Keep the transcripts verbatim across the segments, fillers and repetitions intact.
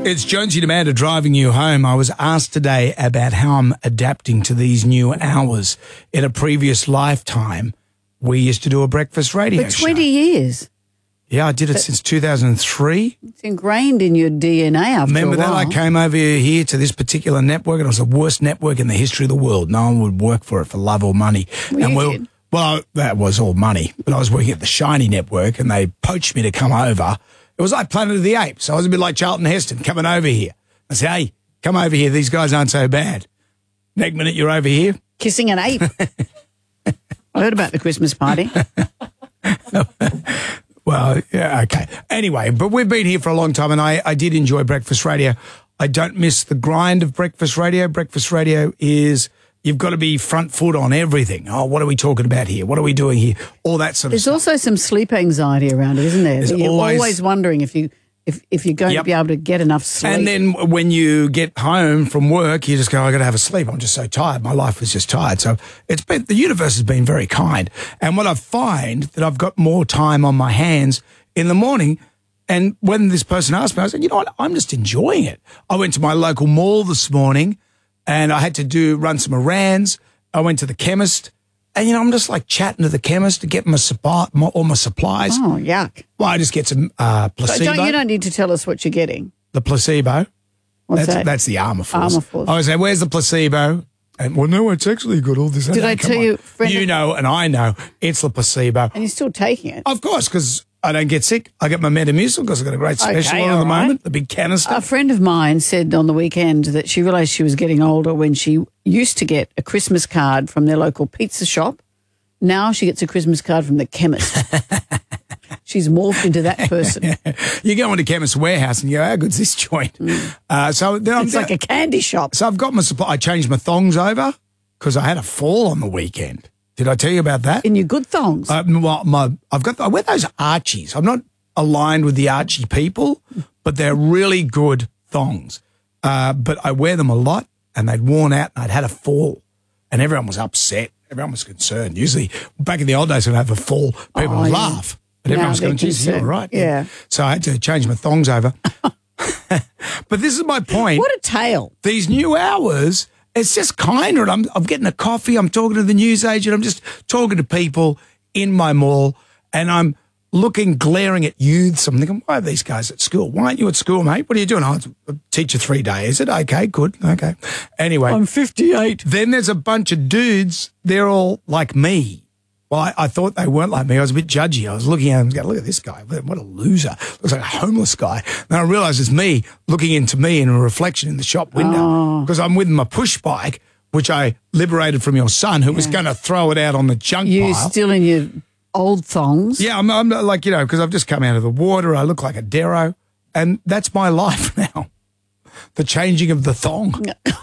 It's Jonesy and Amanda driving you home. I was asked today about how I'm adapting to these new hours. In a previous lifetime, we used to do a breakfast radio For twenty show. years. Yeah, I did it but since two thousand three. It's ingrained in your D N A after Remember a while. that? I came over here to this particular network, and it was the worst network in the history of the world. No one would work for it for love or money. Well, and you we'll, did. Well, that was all money. But I was working at the Shiny Network, and they poached me to come over. It was like Planet of the Apes. I was a bit like Charlton Heston coming over here. I said, hey, come over here. These guys aren't so bad. Next minute, you're over here. Kissing an ape. I heard about the Christmas party. Well, yeah, okay. Anyway, but we've been here for a long time, and I, I did enjoy breakfast radio. I don't miss the grind of breakfast radio. Breakfast radio is, you've got to be front foot on everything. Oh, what are we talking about here? What are we doing here? All that sort of There's stuff. also some sleep anxiety around it, isn't there? There's That You're always- always, wondering if you if if you're going Yep. to be able to get enough sleep. And then when you get home from work, you just go, I got to have a sleep. I'm just so tired. My life was just tired. So it's been, the universe has been very kind. And what I find that I've got more time on my hands in the morning. And when this person asked me, I said, you know what? I'm just enjoying it. I went to my local mall this morning and I had to do, run some errands. I went to the chemist and, you know, I'm just like chatting to the chemist to get my supply, my, all my supplies. oh, yuck. Well, I just get some uh, But placebo. don't, you don't need to tell us what you're getting. The placebo. What's that's, that? that's the Armour Force. Armour Force. I was like, where's the placebo? And, well, no, it's actually got all this. Did No, I come tell on. you, friend You of- know, and I know, it's the placebo. And you're still taking it. Of course, because I don't get sick. I get my Metamucil because I've got a great special Okay, on at all the right. moment, the big canister. A friend of mine said on the weekend that she realised she was getting older when she used to get a Christmas card from their local pizza shop. Now she gets a Christmas card from the chemist. She's morphed into that person. You go into Chemist Warehouse and you go, how good's this joint? Uh, so then I'm It's like a candy shop. So I've got my supply. I changed my thongs over because I had a fall on the weekend. Did I tell you about that? In your good thongs. Uh, my, my, I've got, I wear those Archies. I'm not aligned with the Archie people, but they're really good thongs. Uh, but I wear them a lot and they'd worn out and I'd had a fall and everyone was upset. Everyone was concerned. Usually back in the old days when I have a fall, people Oh, would yeah. laugh. But Now everyone was they're going, geez, you're concerned. right. Yeah. So I had to change my thongs over. But this is my point. What a tale. These new hours, it's just kinder. I'm, I'm getting a coffee. I'm talking to the newsagent. I'm just talking to people in my mall and I'm looking, glaring at youths. I'm thinking, why are these guys at school? Why aren't you at school, mate? What are you doing? Oh, I teach you three days. Is it? Okay, good. Okay. Anyway. I'm fifty-eight. Then there's a bunch of dudes. They're all like me. Well, I, I thought they weren't like me. I was a bit judgy. I was looking at them and going, look at this guy. What a loser. Looks like a homeless guy. Then I realised it's me looking into me in a reflection in the shop window because I'm with my push bike, which I liberated from your son, who was going to throw it out on the junk You pile. still in your old thongs. Yeah, I'm, I'm like, you know, because I've just come out of the water. I look like a Darrow. And that's my life now. The changing of the thong.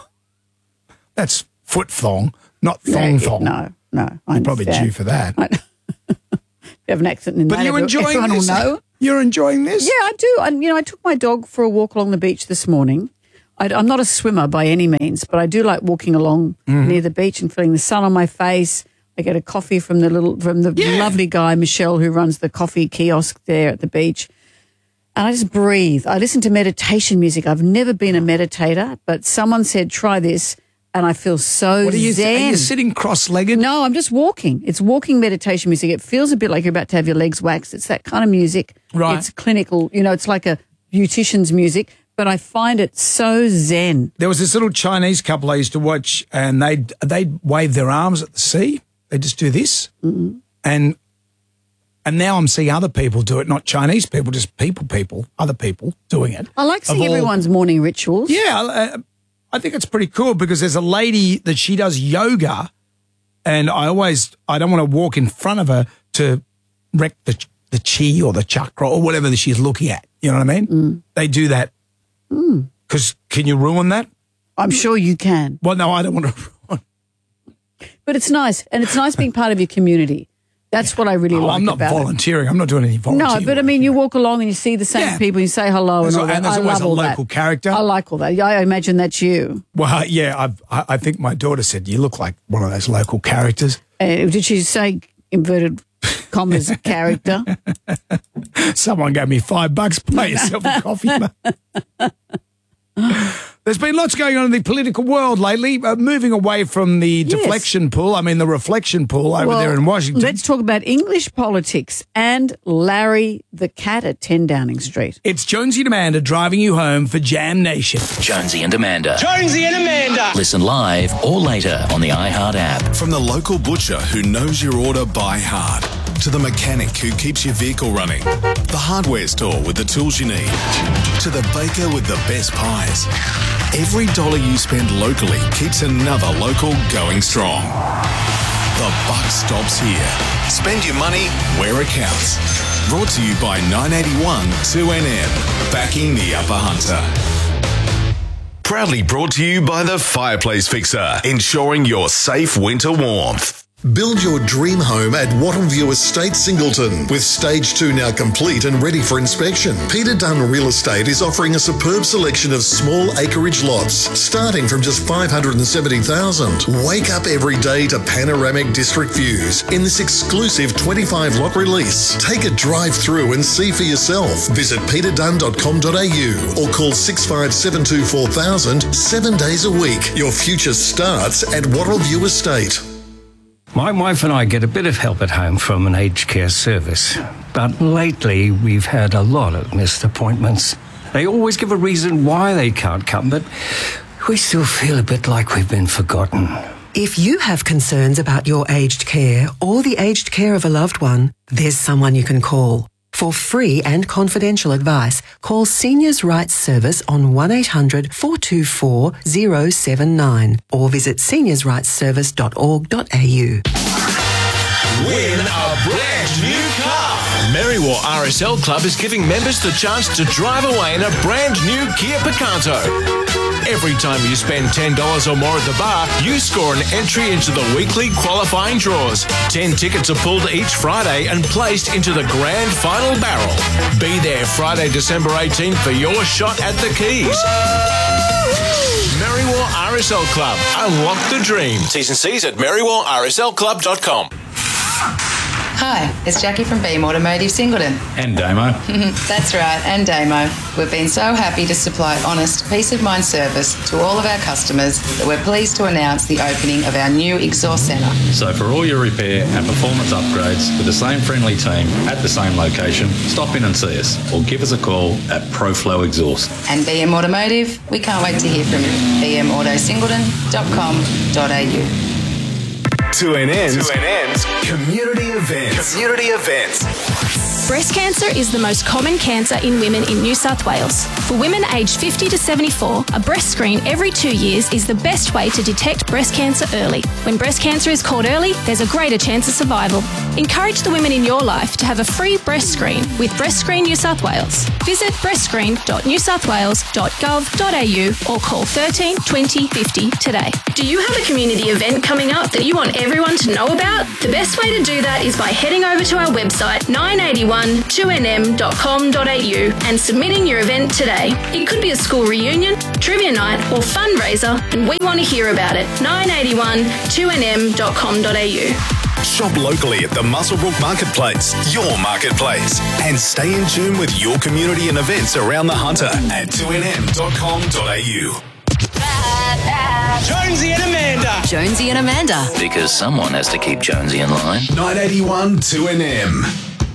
That's foot thong, not thong no, thong. No, no. I You're probably understand. due for that. You have an accent in But that. you every- enjoying everyone this? will know. You're enjoying this? Yeah, I do. And, you know, I took my dog for a walk along the beach this morning. I, I'm not a swimmer by any means, but I do like walking along Mm-hmm. near the beach and feeling the sun on my face. I get a coffee from the little from the Yeah. lovely guy Michelle who runs the coffee kiosk there at the beach. And I just breathe. I listen to meditation music. I've never been a meditator, but someone said try this, and I feel so What are you, zen. are you sitting cross-legged? No, I'm just walking. It's walking meditation music. It feels a bit like you're about to have your legs waxed. It's that kind of music. Right. It's clinical. You know, it's like a beautician's music, but I find it so zen. There was this little Chinese couple I used to watch, and they'd, they'd wave their arms at the sea. They just do this. Mm-hmm. And and now I'm seeing other people do it, not Chinese people, just people, people, other people doing it. I like seeing Of all- everyone's morning rituals. Yeah, uh, I think it's pretty cool because there's a lady that she does yoga, and I always, I don't want to walk in front of her to wreck the the chi or the chakra or whatever that she's looking at. You know what I mean? Mm. They do that. Because can you ruin that? I'm sure you can. Well, no, I don't want to ruin. But it's nice, and it's nice being part of your community. That's what I really Oh, like I'm not about it. volunteering. I'm not doing any volunteering. No, but I mean, you walk along and you see the same Yeah. people, you say hello and There's all al- that. and there's I always love a all local that. character. I like all that. I imagine that's you. Well, yeah, I've, I I think my daughter said you look like one of those local characters. Uh, did she say inverted commas character? Someone gave me five bucks. Buy yourself a coffee. mate. There's been lots going on in the political world lately, uh, moving away from the Yes. deflection pool, I mean the reflection pool over Well, there in Washington. Let's talk about English politics and Larry the cat at ten Downing Street. It's Jonesy and Amanda driving you home for Jam Nation. Jonesy and Amanda. Jonesy and Amanda. Listen live or later on the iHeart app. From the local butcher who knows your order by heart, to the mechanic who keeps your vehicle running, the hardware store with the tools you need, to the baker with the best pies. Every dollar you spend locally keeps another local going strong. The buck stops here. Spend your money where it counts. Brought to you by nine eighty-one two N M, backing the Upper Hunter. Proudly brought to you by the Fireplace Fixer, ensuring your safe winter warmth. Build your dream home at Wattleview Estate, Singleton. With stage two now complete and ready for inspection, Peter Dunn Real Estate is offering a superb selection of small acreage lots, starting from just five hundred seventy thousand dollars. Wake up every day to panoramic district views in this exclusive twenty-five lot release. Take a drive through and see for yourself. Visit peter dunn dot com dot a u or call six five seven two four thousand seven days a week. Your future starts at Wattleview Estate. My wife and I get a bit of help at home from an aged care service, but lately we've had a lot of missed appointments. They always give a reason why they can't come, but we still feel a bit like we've been forgotten. If you have concerns about your aged care or the aged care of a loved one, there's someone you can call. For free and confidential advice, call Seniors Rights Service on one eight hundred four two four zero seven nine or visit seniors rights service dot org dot a u. Win a brand new car. Merriwa R S L Club is giving members the chance to drive away in a brand new Kia Picanto. Every time you spend ten dollars or more at the bar, you score an entry into the weekly qualifying draws. ten tickets are pulled each Friday and placed into the grand final barrel. Be there Friday, December eighteenth for your shot at the keys. Merriwa R S L Club. Unlock the dream. T's and C's at merriwa r s l club dot com. Hi, it's Jackie from Beam Automotive Singleton. And Damo. That's right, and Damo. We've been so happy to supply honest, peace of mind service to all of our customers that we're pleased to announce the opening of our new exhaust centre. So for all your repair and performance upgrades with the same friendly team at the same location, stop in and see us or give us a call at ProFlow Exhaust. And B M Automotive, we can't wait to hear from you. b m auto singleton dot com dot a u. two N N's, two N N's community events. Community events. Breast cancer is the most common cancer in women in New South Wales. For women aged fifty to seventy-four, a breast screen every two years is the best way to detect breast cancer early. When breast cancer is caught early, there's a greater chance of survival. Encourage the women in your life to have a free breast screen with Breast Screen New South Wales. Visit breast screen dot new south wales dot gov dot a u or call thirteen twenty fifty today. Do you have a community event coming up that you want everyone to know about? The best way to do that is by heading over to our website nine eighty-one two n m dot com dot a u and submitting your event today. It could be a school reunion, trivia night or fundraiser, and we want to hear about it. nine eighty-one two n m dot com dot a u. Shop locally at the Muswellbrook Marketplace, your marketplace. And stay in tune with your community and events around the Hunter at two n m dot com dot a u. Jonesy and Amanda. Jonesy and Amanda. Because someone has to keep Jonesy in line. nine eighty-one two N M.